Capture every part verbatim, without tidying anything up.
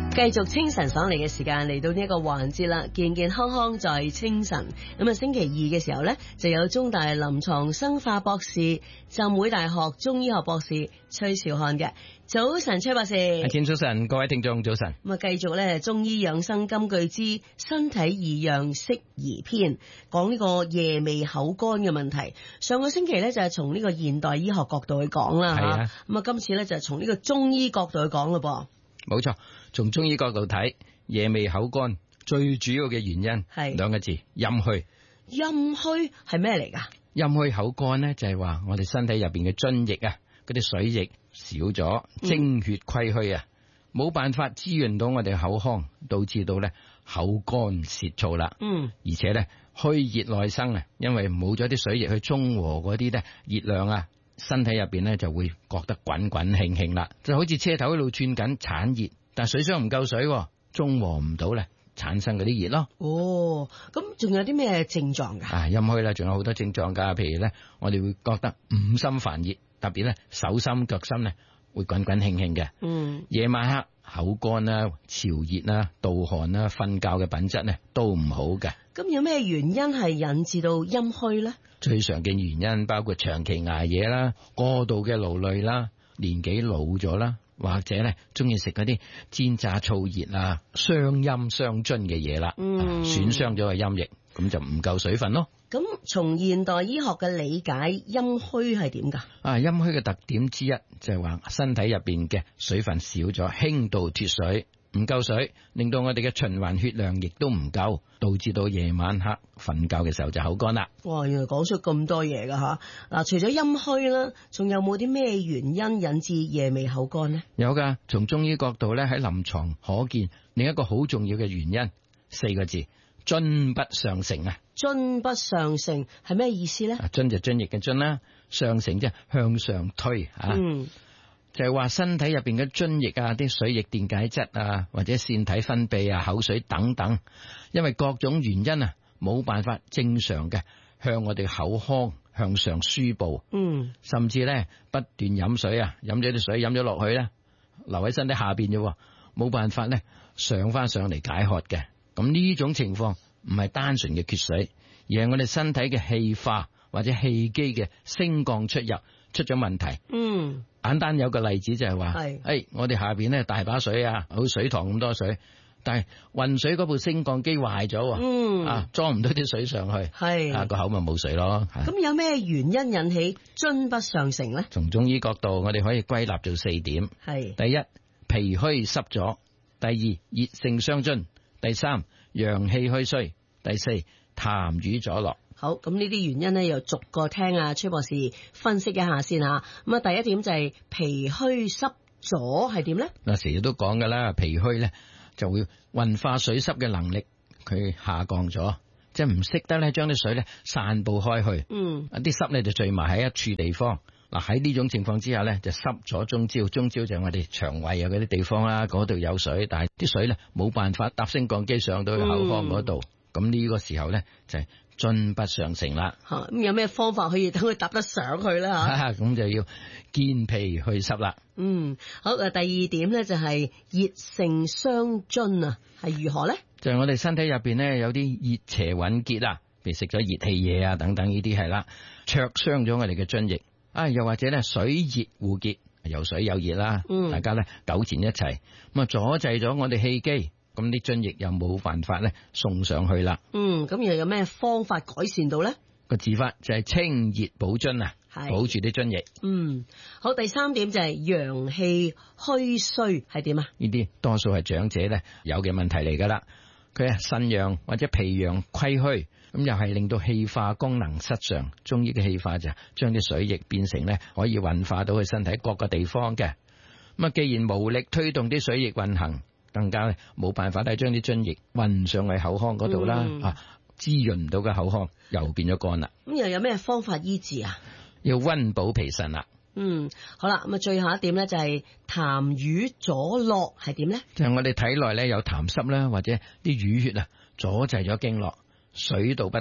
繼續清晨爽利嘅時間嚟到呢一個環節啦，健健康康在清晨。咁啊，星期二嘅時候呢，就有中大臨床生化博士、浸會大學中醫學博士崔兆漢嘅。早晨，崔博士。 阿天早晨，各位聽眾早晨。 咁啊，繼續咧中醫養生金句之身體異樣適宜篇，講呢個夜味口乾嘅問題。上個星期咧就係從呢個現代醫學角度去講啦，吓。咁啊，今次咧就係從呢個中醫角度去講咯噃。冇錯，從中醫角度睇，夜味口乾最主要嘅原因係兩個字：陰虛。 陰虛係咩嚟噶？ 陰虛口乾咧就係話我哋身體入邊嘅津液啊，嗰啲水液少咗，精血虧虛啊，冇、嗯、辦法滋潤到我哋口腔，導致到咧口乾舌燥啦。嗯，而且咧虛熱內生啊，因為冇咗啲水液去中和嗰啲咧熱量啊。身體入邊咧就會覺得滾滾興興啦，就好似車頭喺度轉緊產熱，但係水箱唔夠水，中和唔到咧，產生嗰啲熱咯。哦，咁仲有啲咩症狀噶？啊，陰虛啦，仲有好多症狀噶，譬如咧，我哋會覺得五心煩熱，特別咧手心腳心咧會滾滾興興嘅。嗯，夜晚黑口乾啦、潮熱啦、盜汗啦、瞓覺嘅品質咧都唔好嘅。咁有咩原因係引致到陰虛咧？最常見原因包括長期捱夜啦、過度嘅勞累啦、年紀老咗啦，或者咧中意食嗰啲煎炸燥熱啊、傷陰傷津嘅嘢啦，嗯，損傷咗個陰液，咁就唔夠水分咯。咁從現代醫學嘅理解，陰虛係點噶？啊，陰虛嘅特點之一就係話身體入邊嘅水分少咗，輕度脫水。唔夠水，令到我哋嘅循環血量亦都唔夠，導致到夜晚黑瞓覺嘅時候就口乾啦。哇，原來講出咁多嘢噶吓。嗱，除咗陰虛啦，仲有冇啲咩原因引致夜味口乾呢？有噶，從中醫角度咧，喺臨床可見另一個好重要嘅原因，四個字：津不上承啊。津不上承係咩意思咧？津就津液嘅津啦，上承即係向上推啊。嗯。就係話身體入邊嘅津液啊，啲水液、電解質啊，或者腺體分泌啊、口水等等，因為各種原因啊，冇辦法正常嘅向我哋口腔向上輸布。嗯，甚至咧不斷飲水啊，飲咗啲水飲咗落去咧，留喺身體下邊啫，冇辦法咧上翻上嚟解渴嘅。咁呢種情況唔係單純嘅缺水，而係我哋身體嘅氣化或者氣機嘅升降出入出咗問題。嗯。簡單有個例子就係話，誒、哎，我哋下邊咧大把水啊，好水塘咁多水，但係運水嗰部升降機壞咗，嗯，啊，裝唔到啲水上去，係，啊個口咪冇水咯。咁有咩原因引起津不上承咧？從中醫角度，我哋可以歸納做四點，係，第一，脾虛濕咗；第二，熱性傷津；第三，陽氣虛衰；第四，痰瘀阻絡。好，咁呢啲原因咧，又逐個聽啊，崔博士分析一下先吓。咁啊，第一點就係脾虛濕咗係點咧？嗱，成日都講噶啦，脾虛咧就會運化水濕嘅能力佢下降咗，即係唔識得咧將啲水咧散布開去。嗯，一啲濕咧就聚埋喺一處地方。嗱，喺呢種情況之下咧，就濕咗中焦，中焦就係我哋腸胃啊嗰啲地方啦，嗰度有水，但係啲水咧冇辦法搭升降機上到去口腔嗰度，咁、嗯、呢個時候咧就係、是。津不上承啦，吓，咁有咩方法可以等佢搭得上去咧？吓，咁就要健脾去濕啦。嗯，好。誒，第二點咧就係熱性傷津啊，係如何咧？就係我哋身體入邊咧有啲熱邪鬱結啊，譬如食咗熱氣嘢啊等等呢啲係啦，灼傷咗我哋嘅津液啊，又或者咧水熱互結，有水有熱啦，嗯，大家咧糾纏一齊，咁啊阻滯咗我哋氣機。咁啲津液又冇辦法咧送上去啦。嗯，咁又有咩方法改善到咧？個治法就係清熱補津啊，保住啲津液。嗯，好。第三點就係陽氣虛衰係點啊？呢啲多數係長者咧有嘅問題嚟噶啦。佢係腎陽或者脾陽虧虛，咁又係令到氣化功能失常。中醫嘅氣化就將啲水液變成咧可以運化到去身體各個地方嘅。咁啊，既然無力推動啲水液運行，更加冇辦法咧，將啲津液運上去口腔嗰度啦，啊，滋潤唔到個口腔，又變咗乾啦。咁又有咩方法醫治啊？要溫補脾腎啦。嗯，好啦，咁啊，最後一點咧就係痰瘀阻絡係點咧？就係我哋體內咧有痰濕啦，或者啲瘀血啊阻滯咗經絡，水道不通，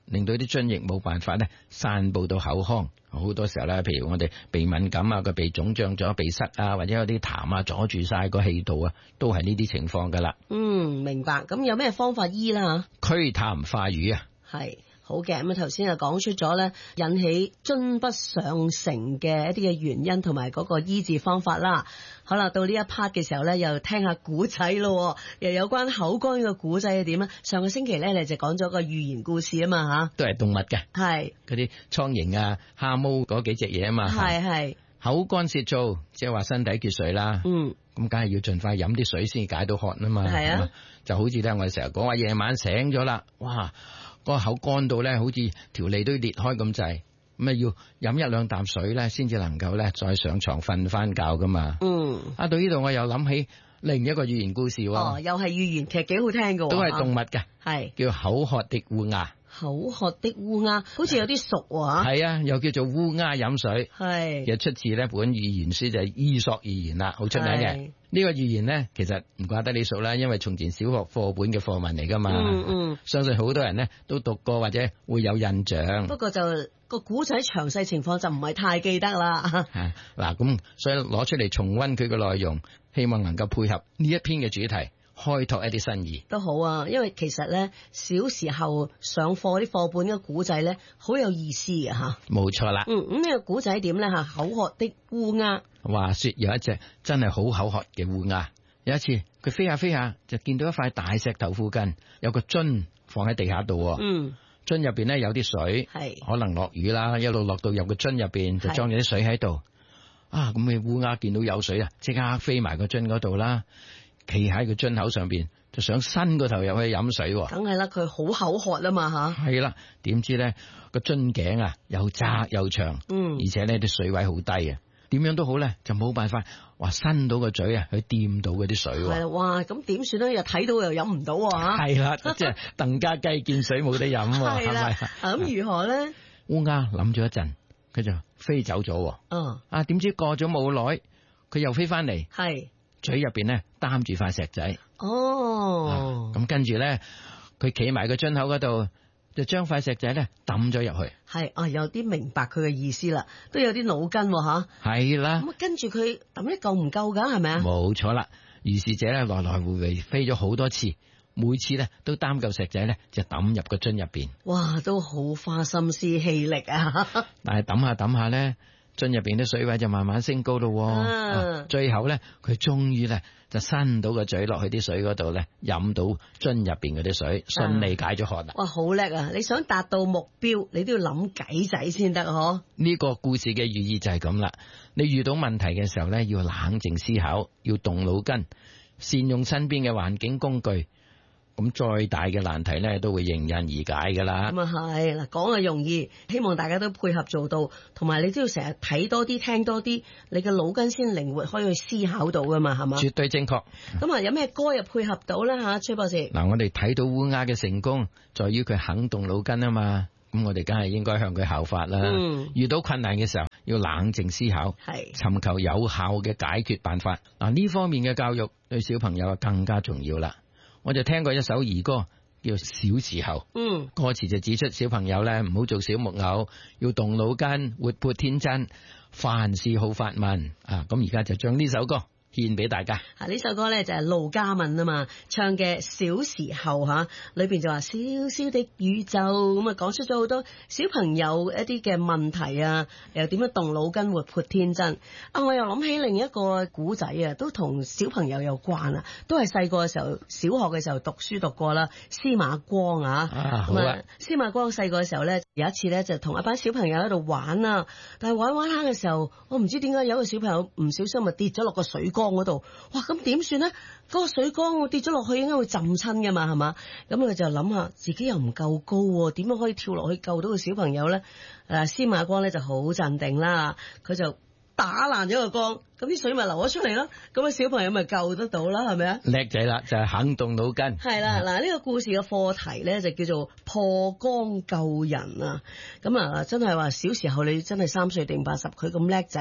令到啲津液冇辦法咧散布到口腔。好多時候咧，譬如我哋鼻敏感啊，個鼻腫脹咗、鼻塞啊，或者有啲痰啊阻住晒個氣道啊，都係呢啲情況噶啦。 嗯，明白。咁有咩方法醫啦？ 驅痰化瘀啊， 係。好嘅，咁啊頭先就講出咗咧引起津不上承嘅一啲嘅原因同埋嗰個醫治方法啦。好啦，到呢一 part 嘅時候咧，又聽下古仔咯，又有關口乾嘅古仔係點咧？上個星期咧，你就講咗個寓言故事啊嘛吓， 都係動物嘅， 係嗰啲蒼蠅啊、蝦毛嗰幾隻嘢啊嘛， 係係口乾舌燥，即係話身體缺水啦。嗯，咁梗係要盡快飲啲水先解到渴啊嘛。係啊，就好似咧我哋成日講話夜晚醒咗啦，哇！個口乾到咧，好似條脷都裂開咁滯，咁啊要飲一兩啖水咧，先至能夠咧再上床瞓翻覺噶嘛。嗯，啊到呢度我又諗起另一個寓言故事喎。哦， 又係寓言劇，幾好聽噶。 都係動物嘅，係、啊、叫口渴的烏鴉。 口渴的烏鴉，好似有啲熟喎。係啊，又叫做烏鴉飲水。係，又出自呢本寓言書就係、是《伊索寓言》啦，好出名嘅。呢、這個寓言咧，其實唔怪得你熟啦，因為從前小學課本嘅課文嚟噶嘛。嗯嗯，相信好多人咧都讀過或者會有印象。不過就個古仔詳細情況就唔係太記得啦。嗱，咁所以攞出嚟重溫佢嘅內容，希望能夠配合呢一篇嘅主題。開拓一啲新意都好啊，因為其實咧小時候上課啲課本嘅古仔咧好有意思嘅吓。冇錯啦。嗯，咁呢個古仔點咧吓？口渴的烏鴉。話說有一隻真係好口渴嘅烏鴉，有一次佢飛下飛下就見到一塊大石頭附近有個樽放喺地下度。嗯，樽入邊咧有啲水，係可能落雨啦，一路落到入個樽入邊就裝咗啲水喺度。啊，咁嘅烏鴉見到有水啊，即刻飛埋個樽嗰度啦。企喺個樽口上邊，就想伸個頭入去飲水。梗係啦，佢好口渴啊嘛吓。係啦，點知咧個樽頸啊又窄又長，嗯，而且呢啲水位好低啊，點樣都好咧就冇辦法話伸到個嘴啊去掂到嗰啲水。係哇，咁點算咧？又睇到又飲唔到啊！係啦，即係鄧家雞見水冇得飲，係咪？咁如何咧？烏鴉諗咗一陣，佢就飛走咗。嗯，啊，點知過咗冇耐，佢又飛翻嚟。係。嘴入邊咧擔住塊石仔，哦，咁、啊、跟住咧，佢企埋個樽口嗰度，就將塊石仔咧抌咗入去。係啊，有啲明白佢嘅意思啦，都有啲腦筋吓。係啦，咁跟住佢抌得夠唔夠噶？係咪啊？冇錯啦，如是者咧來來回回飛咗好多次，每次咧都擔嚿石仔咧就抌入個樽入邊。哇，都好花心思氣力啊！但係抌下抌下咧。樽入邊啲水位就慢慢升高咯、啊啊，最後咧佢終於咧就伸到個嘴落去啲水嗰度咧，飲到樽入邊嗰啲水，順利解咗渴啦。哇，好叻啊！你想達到目標，你都要諗計仔先得嗬。呢個故事嘅寓意就係咁啦。你遇到問題嘅時候咧，要冷靜思考，要動腦筋，善用身邊嘅環境工具。咁再大嘅難題咧，都會迎刃而解噶啦。咁啊係嗱，講啊容易，希望大家都配合做到，同埋你都要成日睇多啲、聽多啲，你嘅腦筋先靈活，可以去思考到噶嘛，係嘛？絕對正確。咁啊，有咩歌又配合到咧吓？崔博士。嗱，我哋睇到烏鴉嘅成功，在於佢肯動腦筋啊嘛。咁我哋梗係應該向佢效法啦。嗯。遇到困難嘅時候，要冷靜思考，係尋求有效嘅解決辦法。嗱，呢方面嘅教育對小朋友啊更加重要啦。我就聽過一首兒歌，叫《小時候》。嗯，歌詞就指出小朋友咧唔好做小木偶，要動腦筋，活潑天真，凡事好發問啊！咁而家就將呢首歌獻俾大家。啊，呢首歌咧就係盧嘉敏啊嘛唱嘅《小時候》吓，裏邊就話小小的宇宙咁啊，講出咗好多小朋友一啲嘅問題啊，又點樣動腦筋活潑天真啊！我又諗起另一個古仔啊，都同小朋友有關啊，都係細個嘅時候，小學嘅時候讀書讀過啦。司馬光啊，咁啊，司馬光細個嘅時候咧，有一次咧就同一班小朋友喺度玩啊，但係玩玩下嘅時候，我唔知點解有個小朋友唔小心咪跌咗落個水缸嗰度，哇！咁點算咧？嗰個水缸我跌咗落去，應該會浸親噶嘛，係嘛？咁佢就諗下自己又唔夠高，點樣可以跳落去救到個小朋友咧？誒，司馬光咧就好鎮定啦，佢就打爛咗個缸，咁啲水咪流咗出嚟咯，咁個小朋友咪救得到啦，係咪啊？叻仔啦，就係肯動腦筋。係啦，嗱，呢個故事嘅課題咧就叫做破缸救人啊！咁啊，真係話小時候你真係三歲定八十，佢咁叻仔，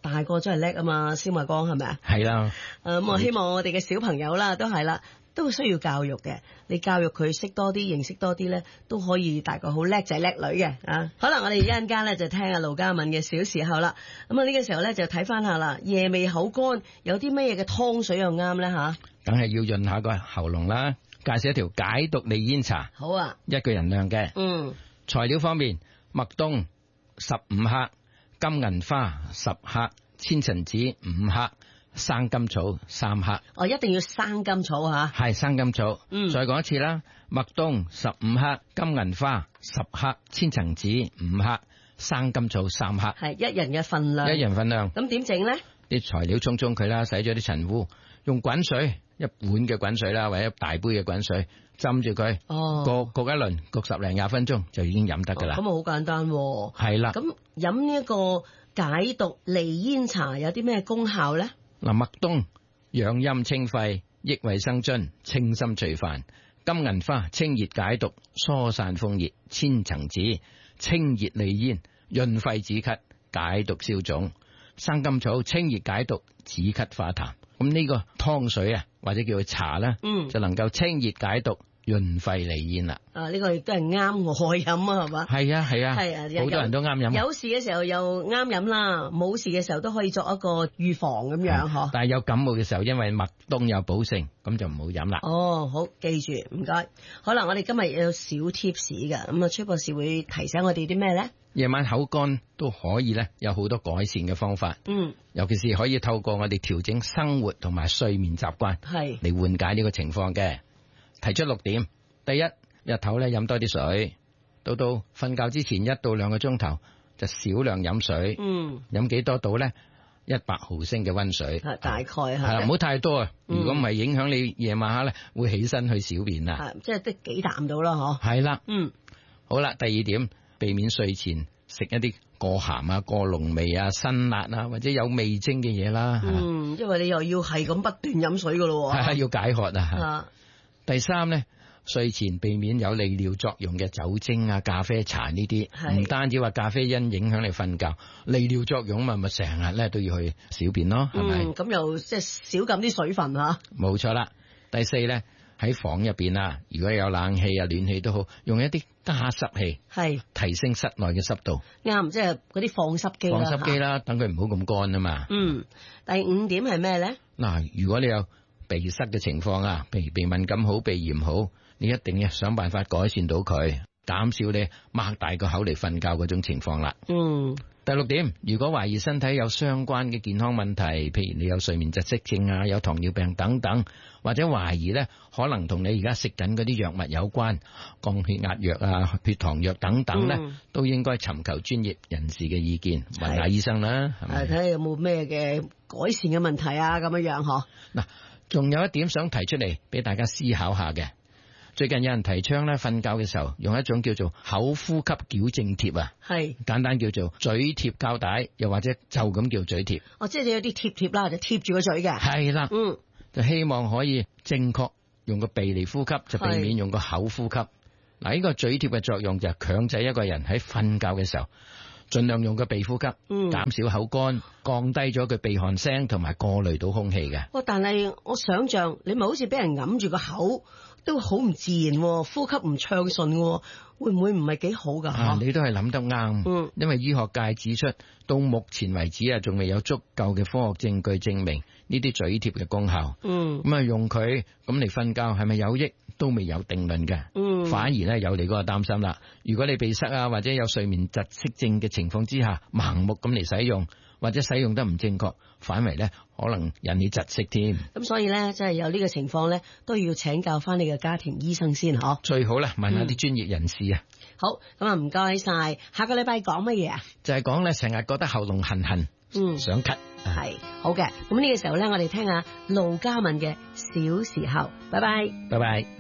大個真係叻啊嘛，蕭偉光係咪啊？ 係啦。 誒咁我希望我哋嘅小朋友啦，都係啦。都需要教育嘅，你教育佢識多啲，認識多啲咧，都可以大個好叻仔叻女嘅啊！好啦，我哋一陣間咧就聽下盧嘉敏嘅小時候啦。咁啊呢個時候咧就睇翻下啦，夜味口乾有啲乜嘢嘅湯水又啱咧吓？梗係要潤下個喉嚨啦。介紹一條解毒利咽茶。 好啊， 一個人量嘅。 嗯。 材料方面，麥冬十五克，金銀花十克，千層子五克。生甘草三克， 哦，一定要生甘草吓， 係生甘草。 嗯， 再講一次啦，麥冬十五克，金銀花十克，千層子五克，生甘草三克， 係一人嘅份量， 一人份量。咁點整咧？ 啲材料沖沖佢啦，洗咗啲塵污，用滾水一碗嘅滾水啦，或者一大杯嘅滾水浸住佢， 哦， 焗焗一輪，焗十零廿分鐘就已經飲得噶啦。 咁啊好簡單， 係啦。 咁飲呢一個解毒利咽茶有啲咩功效咧？ 嗱，麥冬養陰清肺，益胃生津，清心除煩；金銀花清熱解毒，疏散風熱；千層子清熱利咽，潤肺止咳，解毒消腫；生甘草清熱解毒，止咳化痰。咁呢個湯水啊，或者叫佢茶啦，嗯，就能夠清熱解毒，潤肺利咽啦。啊，呢、這個亦都係啱我飲啊，係嘛？係啊，係啊，係啊，好多人都啱飲。有事嘅時候又啱飲啦，冇事嘅時候都可以作一個預防咁樣嗬。但係有感冒嘅時候，因為麥冬有補性，咁就唔好飲啦。哦，好，記住，唔該。好啦，我哋今日有小 tips 噶，咁啊，崔博士會提醒我哋啲咩咧？夜晚口乾都可以咧，有好多改善嘅方法。嗯，尤其是可以透過我哋調整生活同埋睡眠習慣，係嚟緩解呢個情況嘅。提出六點：第一，日頭咧飲多啲水，到到瞓覺之前一到兩個鐘頭就少量飲水。嗯，飲幾多度咧？一百毫升嘅溫水，大概係啦，唔好太多啊。如果唔係影響你夜晚黑咧，會起身去小便啊。即係得幾啖到啦，嗬。係啦，嗯，好啦，第二點。避免睡前食一啲過鹹啊、過濃味啊、辛辣啊或者有味精嘅嘢啦。嗯，因為你又要係咁不斷飲水噶咯。係要解渴啊。啊第三咧，睡前避免有利尿作用嘅酒精啊、咖啡茶呢啲，唔單止話咖啡因影響你瞓覺，利尿作用嘛，咪成日咧都要去小便咯，係咪？嗯，咁又即係少撳啲水分吓。冇錯啦。第四咧。喺房入邊啊，如果有冷氣啊、暖氣都好，用一啲加濕器，係提升室內嘅濕度。啱，即係嗰啲放濕機啦。放濕機啦，等佢唔好咁乾啊嘛。嗯，第五點係咩咧？嗱，如果你有鼻塞嘅情況啊，譬如鼻敏感好、鼻炎好，你一定要想辦法改善到佢，減少你擘大個口嚟瞓覺嗰種情況啦。嗯。第六點，如果懷疑身體有相關嘅健康問題，譬如你有睡眠窒息症啊、有糖尿病等等，或者懷疑咧可能同你而家食緊嗰啲藥物有關，降血壓藥啊、血糖藥等等咧，嗯、都應該尋求專業人士嘅意見，問下醫生啦。係睇下有冇咩嘅改善嘅問題啊，咁樣樣嗬。嗱，仲有一點想提出嚟俾大家思考下嘅。最近有人提倡咧，瞓覺嘅時候用一種叫做口呼吸矯正貼啊，係簡單叫做嘴貼膠帶，又或者就咁叫嘴貼。哦，即係你有啲貼貼啦，就貼住個嘴嘅。係啦，嗯，就希望可以正確用個鼻嚟呼吸，就避免用個口呼吸。嗱，呢個嘴貼嘅作用就係強制一個人喺瞓覺嘅時候，盡量用個鼻呼吸，嗯，減少口乾，降低咗佢鼻鼾聲同埋過濾到空氣嘅。哇！但係我想象你咪好似俾人揞住個口。都好唔自然，呼吸唔暢順，會唔會唔係幾好噶？啊，你都係諗得啱。嗯，因為醫學界指出，到目前為止啊，仲未有足夠嘅科學證據證明呢啲嘴貼嘅功效。嗯，咁啊用佢咁嚟瞓覺係咪有益，都未有定論嘅。嗯，反而咧有你嗰個擔心啦。如果你鼻塞啊或者有睡眠窒息症嘅情況之下，盲目咁嚟使用，或者使用得唔正確，反為咧可能引起窒息添。咁所以咧，即係有呢個情況咧，都要請教翻你嘅家庭醫生先嗬。最好啦，問下啲專業人士啊。嗯、好，咁啊唔該晒。下個禮拜講乜嘢啊？就係講咧，成日覺得喉嚨痕痕，嗯，想咳。係好嘅。咁呢個時候咧，我哋聽下盧嘉敏嘅小時候。拜拜。拜拜。